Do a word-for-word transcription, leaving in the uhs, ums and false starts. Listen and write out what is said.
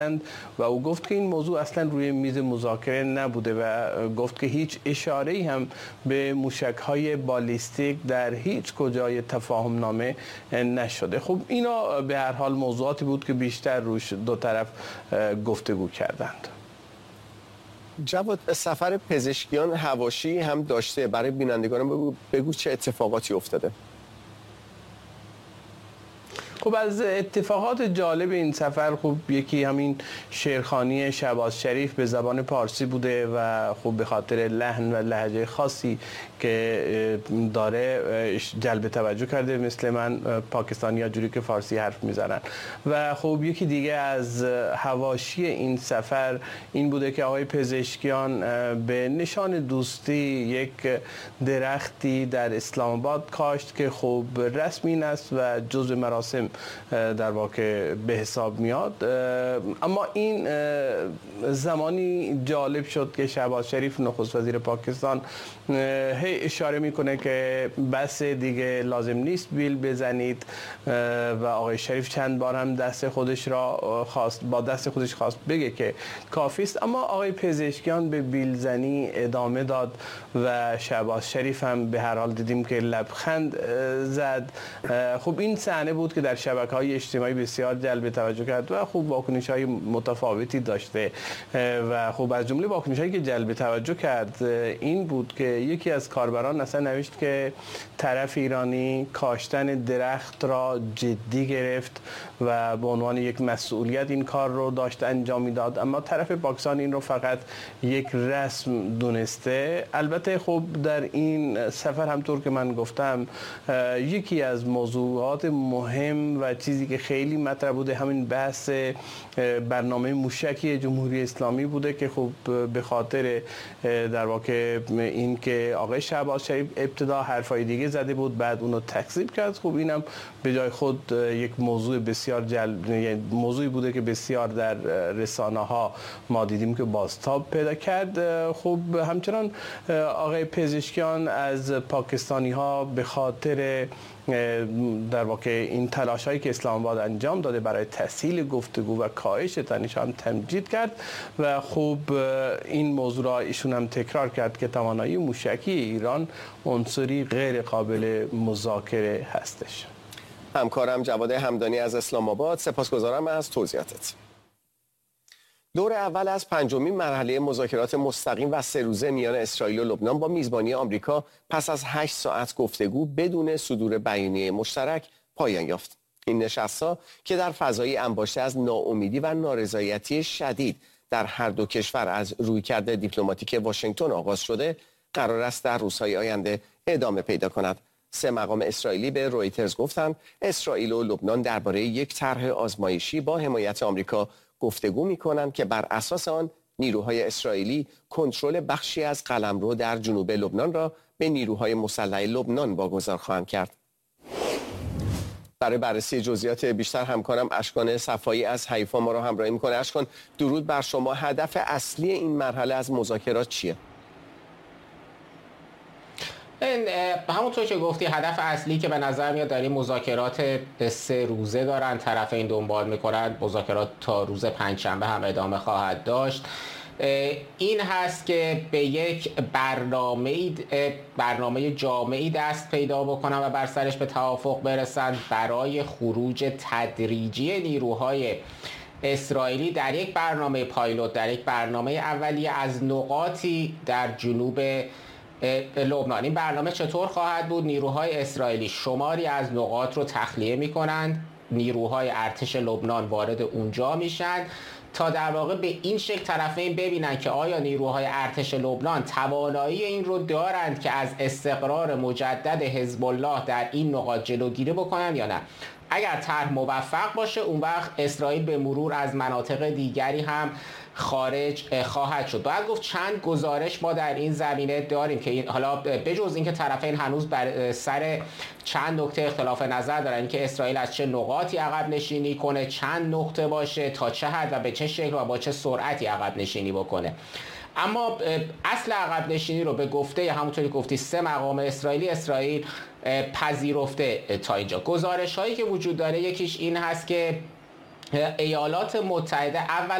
و او گفت که این موضوع اصلا روی میز مذاکره نبوده و گفت که هیچ اشاره‌ای هم به موشک‌های بالیستیک در هیچ کجای تفاهم نامه نشده. خب اینا به هر حال موضوعاتی بود که بیشتر روش دو طرف گفتگو کردند. جواد، سفر پزشکیان حواشی هم داشته، برای بینندگان بگو, بگو چه اتفاقاتی افتاده؟ خب از اتفاقات جالب این سفر خب یکی همین شعرخوانی شهباز شریف به زبان پارسی بوده و خب به خاطر لحن و لهجه خاصی که داره جلب توجه کرده. مثل من پاکستانی ها جوری که فارسی حرف میزنن. و خب یکی دیگه از حواشی این سفر این بوده که آقای پزشکیان به نشان دوستی یک درختی در اسلام آباد کاشت که خب رسمی این است و جزء مراسم در واقع به حساب میاد. اما این زمانی جالب شد که شهباز شریف نخست وزیر پاکستان هی اشاره میکنه که بس دیگه لازم نیست بیل بزنید و آقای شریف چند بار هم دست خودش را خواست با دست خودش خواست بگه که کافی است، اما آقای پزشکیان به بیل زنی ادامه داد و شهباز شریف هم به هر حال دیدیم که لبخند زد. خب این صحنه بود که در شبکه‌های اجتماعی بسیار جلب توجه کرد و خوب واکنش‌های متفاوتی داشته و خب از جمله واکنش‌هایی که جلب توجه کرد این بود که یکی از کاربران اصلا نوشت که طرف ایرانی کاشتن درخت را جدی گرفت و به عنوان یک مسئولیت این کار رو داشت انجام میداد، اما طرف پاکستان این رو فقط یک رسم دونسته. البته خب در این سفر همطور که من گفتم یکی از موضوعات مهم و چیزی که خیلی مطرح بوده همین بحث برنامه موشکی جمهوری اسلامی بوده که خب به خاطر در واقع این که آقای شهباز شریف ابتدا حرفای دیگه زده بود بعد اونو تکذیب کرد، خب اینم به جای خود یک موضوع بسیار جلب موضوعی بوده که بسیار در رسانه ها ما دیدیم که بازتاب پیدا کرد. خب همچنان آقای پزشکیان از پاکستانی ها به خاطر در واقع این تلاش هایی که اسلام آباد انجام داده برای تسهیل گفتگو و کاهش تنش هم تمجید کرد و خب این موضوع را ایشون هم تکرار کرد که توانایی موشکی ایران عنصری غیر قابل مذاکره هستش. همکارم جواد همدانی از اسلام آباد، سپاسگزارم از توضیحاتت. دور اول از پنجمین مرحله مذاکرات مستقیم و سه روزه میان اسرائیل و لبنان با میزبانی آمریکا پس از هشت ساعت گفتگو بدون صدور بیانیه مشترک پایان یافت. این نشست‌ها که در فضایی انباشته از ناامیدی و نارضایتی شدید در هر دو کشور از رویکرد دیپلماتیک واشنگتن آغاز شده، قرار است در روزهای آینده ادامه پیدا کند. سه مقام اسرائیلی به رویترز گفتند اسرائیل و لبنان درباره یک طرح آزمایشی با حمایت آمریکا گفتگو می‌کنند که بر اساس آن نیروهای اسرائیلی کنترل بخشی از قلمرو در جنوب لبنان را به نیروهای مسلح لبنان واگذار خواهند کرد. برای بررسی جزئیات بیشتر همکارم اشکان صفایی از حیفا ما را همراهی می‌کنه. اشکان، درود بر شما. هدف اصلی این مرحله از مذاکرات چیه؟ همونطور که گفتی هدف اصلی که به نظر میاد در این مذاکرات سه روزه دارن طرفین دنبال میکنن، مذاکرات تا روز پنجشنبه هم ادامه خواهد داشت، این هست که به یک برنامه برنامه جامعی دست پیدا بکنن و بر سرش به توافق برسن برای خروج تدریجی نیروهای اسرائیلی در یک برنامه پایلوت، در یک برنامه اولیه از نقاطی در جنوب لبنان. این برنامه چطور خواهد بود؟ نیروهای اسرائیلی شماری از نقاط رو تخلیه می‌کنند، نیروهای ارتش لبنان وارد اونجا میشن تا در واقع به این شکل طرفین ببینن که آیا نیروهای ارتش لبنان توانایی این رو دارند که از استقرار مجدد حزب الله در این نقاط جلوگیری بکنن یا نه. اگر طرح موفق باشه اون وقت اسرائیل به مرور از مناطق دیگری هم خارج خواهد شد. باید گفت چند گزارش ما در این زمینه داریم که این حالا بجز اینکه طرفین هنوز بر سر چند نکته اختلاف نظر دارن که اسرائیل از چه نقاطی عقب نشینی کنه، چند نقطه باشه، تا چه حد و به چه شکل و با چه سرعتی عقب نشینی بکنه. اما اصل عقب نشینی رو به گفته همونطوری گفتی سه مقام اسرائیلی اسرائیل پذیرفته تا اینجا. گزارش هایی که وجود داره یکیش این هست که ایالات متحده اول